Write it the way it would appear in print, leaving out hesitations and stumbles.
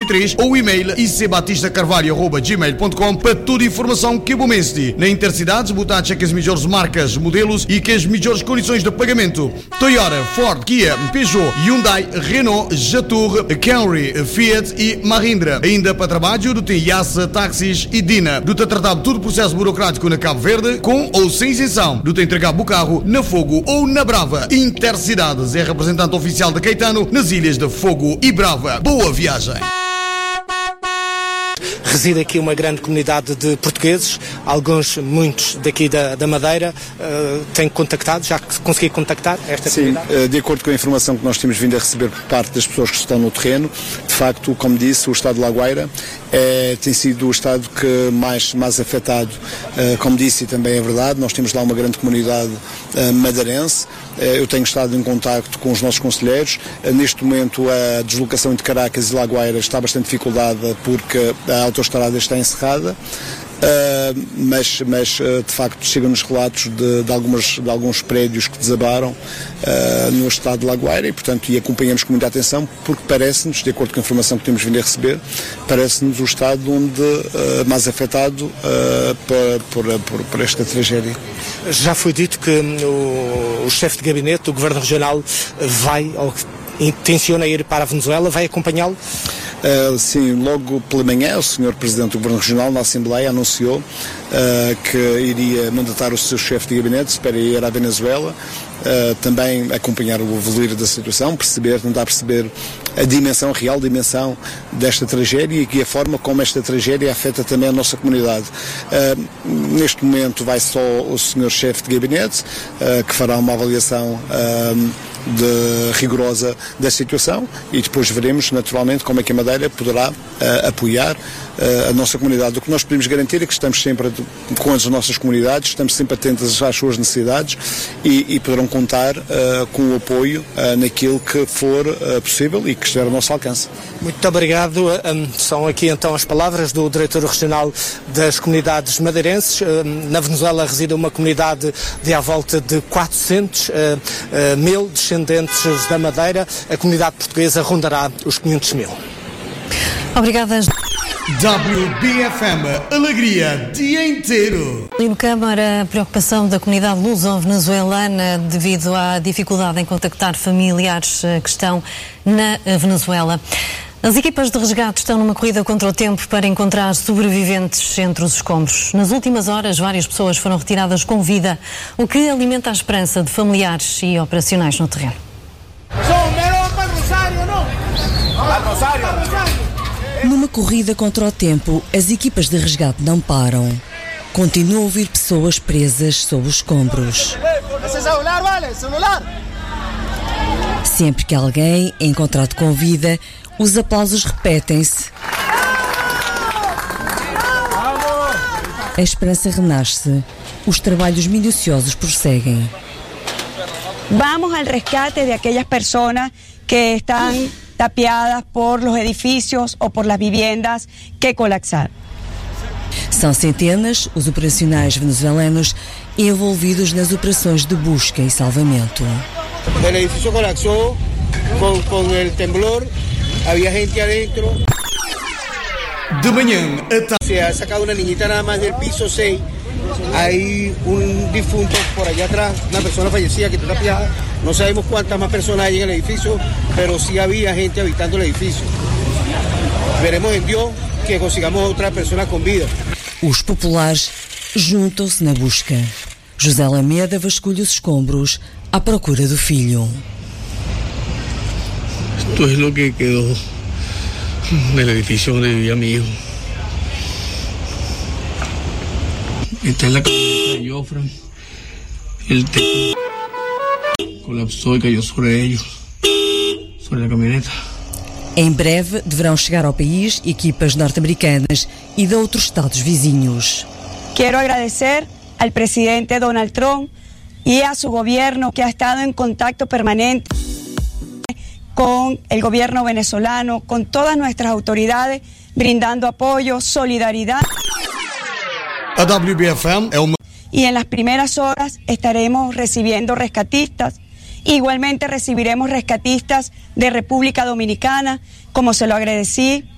2023 ou e-mail icbatistacarvalho@gmail.com para toda a informação que bom mês. Na Intercidades, botacha que as melhores marcas, modelos e que as melhores condições de pagamento. Toyota, Ford, Kia, Peugeot, Hyundai, Renault, Jatour, Camry, Fiat e Mahindra. Ainda para trabalho, do Yassa, táxis e Dina. Do tratado todo o processo burocrático na Cabo Verde, com ou sem isenção. Do entregar o carro na Fogo ou na Brava. Intercidades é representante oficial de Caetano nas ilhas de Fogo e Brava. Boa viagem! Reside aqui uma grande comunidade de portugueses, muitos daqui da Madeira. Têm contactado, já consegui contactar esta comunidade? Sim, de acordo com a informação que nós temos vindo a receber por parte das pessoas que estão no terreno, de facto, como disse, o estado de Lagoeira tem sido o estado que mais afetado, como disse, e também é verdade, nós temos lá uma grande comunidade madeirense. Eu tenho estado em contacto com os nossos conselheiros. Neste momento a deslocação entre Caracas e Lagoeira está bastante dificultada porque a autoestrada está encerrada. Mas de facto chegam-nos relatos de alguns prédios que desabaram no estado de Lagoeira e, portanto, acompanhamos com muita atenção porque parece-nos, de acordo com a informação que temos vindo a receber, parece-nos o estado mais afetado por esta tragédia. Já foi dito que o chefe de gabinete do Governo Regional vai, ou intenciona ir para a Venezuela, vai acompanhá-lo? Sim, logo pela manhã o Sr. Presidente do Governo Regional na Assembleia anunciou que iria mandatar o seu chefe de gabinete para ir à Venezuela, também acompanhar o evoluir da situação, tentar perceber a real dimensão desta tragédia e a forma como esta tragédia afeta também a nossa comunidade. Neste momento vai só o Sr. chefe de gabinete, que fará uma avaliação rigorosa da situação e depois veremos naturalmente como é que a Madeira poderá apoiar a nossa comunidade. O que nós podemos garantir é que estamos sempre com as nossas comunidades, estamos sempre atentos às suas necessidades e poderão contar com o apoio naquilo que for possível e que estiver ao nosso alcance. Muito obrigado. São aqui então as palavras do Diretor Regional das Comunidades Madeirenses. Na Venezuela reside uma comunidade de à volta de 400 mil descendentes da Madeira. A comunidade portuguesa rondará os 500 mil. Obrigada. WBFM, alegria, dia inteiro. Ali no Câmara, a preocupação da comunidade luso-venezuelana devido à dificuldade em contactar familiares que estão na Venezuela. As equipas de resgate estão numa corrida contra o tempo para encontrar sobreviventes entre os escombros. Nas últimas horas, várias pessoas foram retiradas com vida, o que alimenta a esperança de familiares e operacionais no terreno. Numa corrida contra o tempo, as equipas de resgate não param. Continuam a ouvir pessoas presas sob os escombros. Sempre que alguém é encontrado com vida, os aplausos repetem-se. A esperança renasce. Os trabalhos minuciosos prosseguem. Vamos al rescate de aquellas personas que están tapiadas por los edificios o por las viviendas que colapsaron. São centenas os operacionais venezuelanos envolvidos nas operações de busca e salvamento. O edifício colapsou com o temblor, havia gente adentro. De manhã a tarde. Se ha sacado una niñita nada más del piso 6. Hay un difunto por allá atrás, una persona fallecida que está tapiada. No sabemos cuántas más personas hay en el edificio, pero sí había gente habitando el edificio. Veremos en Dios que consigamos otra persona con vida. Os populares juntam-se na busca. José Alameda vasculha os escombros à procura do filho. Esto es lo que quedó del edificio donde vivía mi hijo. Esta es la camioneta de Jofran. El techo colapsou e caiu sobre ellos, sobre a camioneta. Em breve deverão chegar ao país equipas norte-americanas e de outros estados vizinhos. Quero agradecer al presidente Donald Trump y a su gobierno que ha estado en contacto permanente con el gobierno venezolano, con todas nuestras autoridades, brindando apoyo, solidaridad. A WBFM é uma... Y en las primeras horas estaremos recibiendo rescatistas. Igualmente recibiremos rescatistas de República Dominicana, como se lo agradecí